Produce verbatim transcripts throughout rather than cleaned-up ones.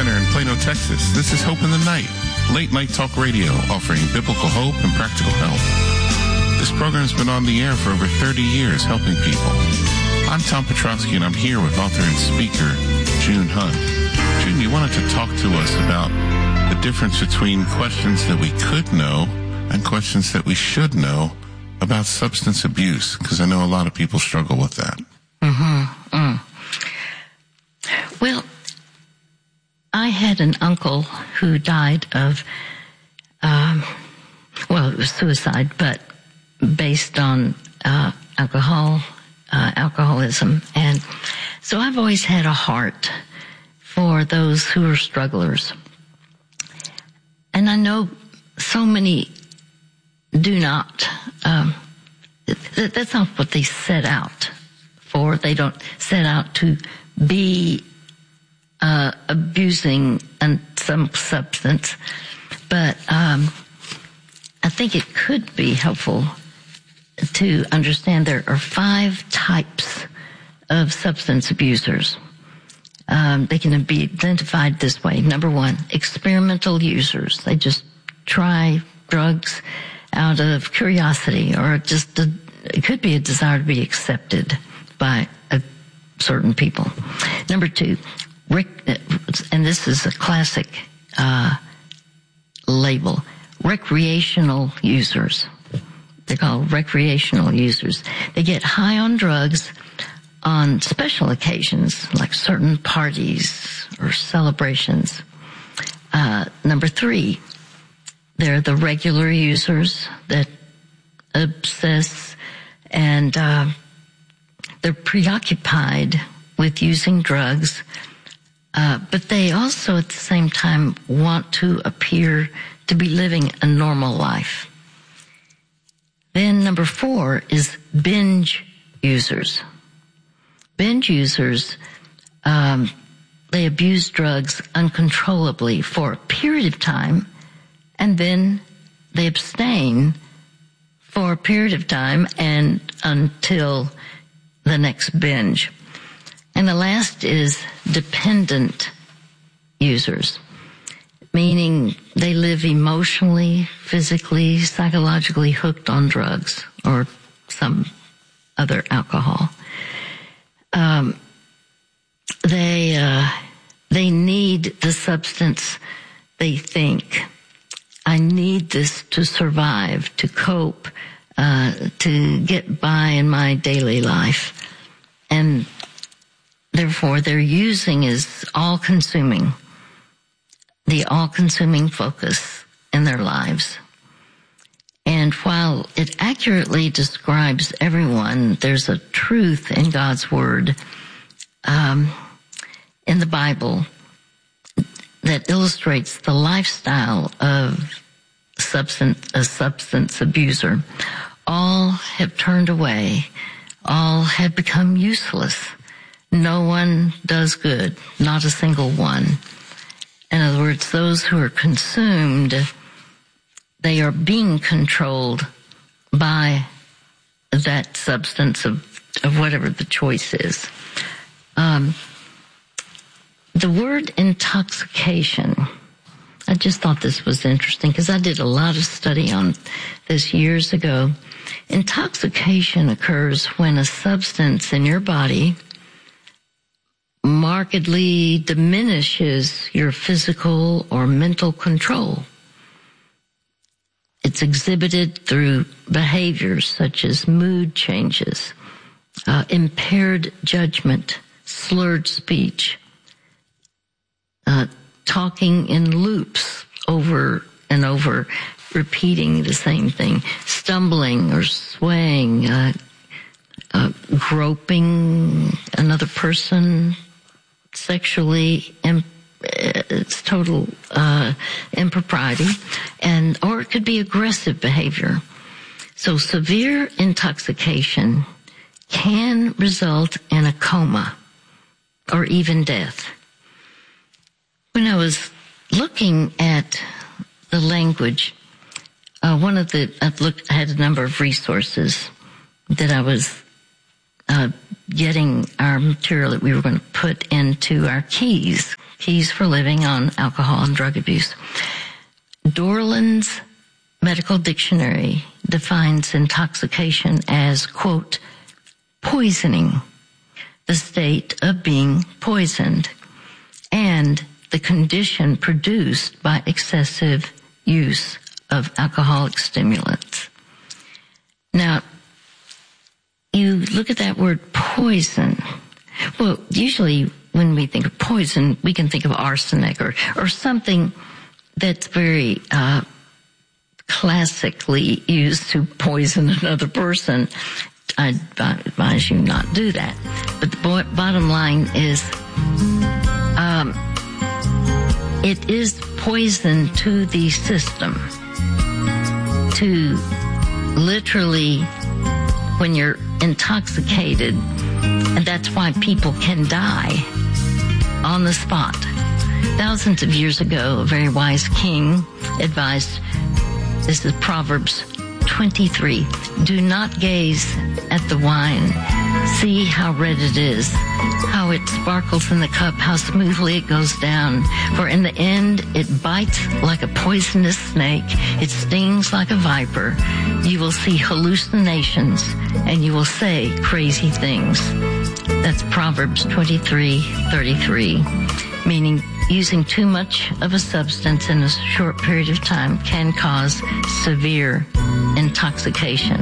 Center in Plano, Texas. This is Hope in the Night, late night talk radio offering biblical hope and practical help. This program's been on the air for over thirty years, helping people. I'm Tom Petrosky, and I'm here with author and speaker June Hunt. June, you wanted to talk to us about the difference between questions that we could know and questions that we should know about substance abuse, because I know a lot of people struggle with that. Mm-hmm. Mm. Well, I had an uncle who died of, um, well, it was suicide, but based on uh, alcohol, uh, alcoholism. And so I've always had a heart for those who are strugglers. And I know so many do not, um, th- that's not what they set out for. They don't set out to be uh, abusing an, some substance. But um, I think it could be helpful to understand there are five types of substance abusers. Um, they can be identified this way. Number one, experimental users. They just try drugs out of curiosity, or just a, it could be a desire to be accepted by a, certain people. Number two, rec, and this is a classic uh, label, recreational users. They're called recreational users. They get high on drugs on special occasions, like certain parties or celebrations. Uh, number three, they're the regular users that obsess and uh, they're preoccupied with using drugs, uh, but they also at the same time want to appear to be living a normal life. Then number four is binge users. Binge users, um, they abuse drugs uncontrollably for a period of time, and then they abstain for a period of time and until the next binge. And the last is dependent users, meaning they live emotionally, physically, psychologically hooked on drugs or some other alcohol. Um, they uh, they need the substance. They think, I need this to survive, to cope, uh, to get by in my daily life. And therefore, their using is all-consuming, the all-consuming focus in their lives. And while it accurately describes everyone, there's a truth in God's Word, um, in the Bible, that illustrates the lifestyle of substance, a substance abuser. All have turned away. All have become useless. No one does good, not a single one. In other words, those who are consumed, they are being controlled by that substance of, of whatever the choice is. Um, the word intoxication, I just thought this was interesting because I did a lot of study on this years ago. Intoxication occurs when a substance in your body markedly diminishes your physical or mental control. It's exhibited through behaviors such as mood changes, uh, impaired judgment, slurred speech, uh, talking in loops over and over, repeating the same thing, stumbling or swaying, uh, uh, groping another person sexually, imp- it's total uh, impropriety, and or it could be aggressive behavior. So severe intoxication can result in a coma or even death. When I was looking at the language, uh, one of the I've looked I had a number of resources that I was uh, getting our material that we were going to put into our keys, keys for living on alcohol and drug abuse. Dorland's Medical Dictionary defines intoxication as, quote, poisoning, the state of being poisoned, and the condition produced by excessive use of alcoholic stimulants. Now, you look at that word poison. Well, usually when we think of poison, we can think of arsenic or, or something that's very uh, classically used to poison another person. I'd advise you not do that. But the bo- bottom line is, um, it is poison to the system. To literally, when you're intoxicated, and that's why people can die on the spot. Thousands of years ago, a very wise king advised, this is Proverbs twenty-three, do not gaze at the wine. See how red it is, how it sparkles in the cup, how smoothly it goes down. For in the end, it bites like a poisonous snake. It stings like a viper. You will see hallucinations and you will say crazy things. That's Proverbs twenty-three thirty-three, meaning using too much of a substance in a short period of time can cause severe intoxication.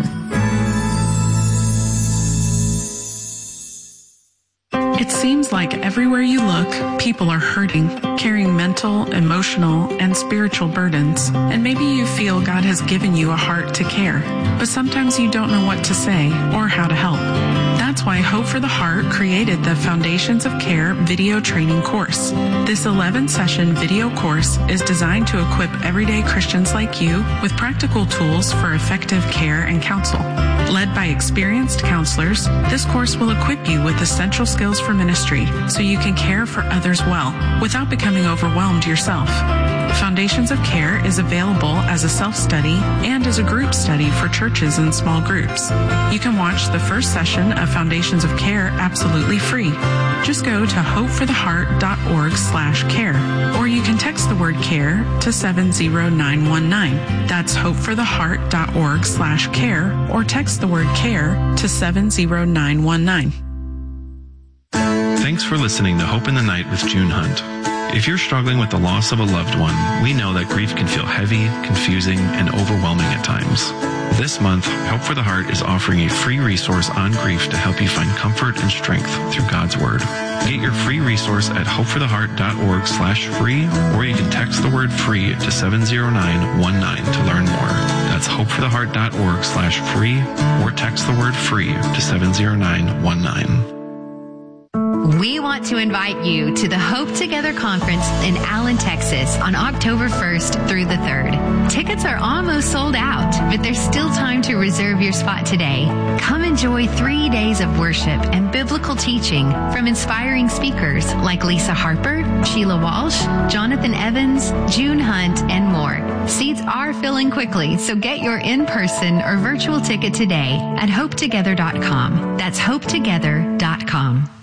It seems like everywhere you look, people are hurting, carrying mental, emotional, and spiritual burdens. And maybe you feel God has given you a heart to care, but sometimes you don't know what to say or how to help. That's why Hope for the Heart created the Foundations of Care video training course. This eleven-session video course is designed to equip everyday Christians like you with practical tools for effective care and counsel. Led by experienced counselors, this course will equip you with essential skills for ministry so you can care for others well without becoming overwhelmed yourself. Foundations of Care is available as a self-study and as a group study for churches and small groups. You can watch the first session of Foundations of Care absolutely free. Just go to hopefortheheart.org slash care, or you can text the word care to seven zero nine one nine. That's hopefortheheart.org slash care, or text the word care to seven zero nine one nine. Thanks for listening to Hope in the Night with June Hunt. If you're struggling with the loss of a loved one, we know that grief can feel heavy, confusing, and overwhelming at times. This month, Hope for the Heart is offering a free resource on grief to help you find comfort and strength through God's Word. Get your free resource at hopefortheheart.org slash free, or you can text the word free to seven zero nine one nine to learn more. That's hopefortheheart.org slash free, or text the word free to seven zero nine one nine. We want to invite you to the Hope Together Conference in Allen, Texas on October first through the third. Tickets are almost sold out, but there's still time to reserve your spot today. Come enjoy three days of worship and biblical teaching from inspiring speakers like Lisa Harper, Sheila Walsh, Jonathan Evans, June Hunt, and more. Seats are filling quickly, so get your in-person or virtual ticket today at hope together dot com. That's hope together dot com.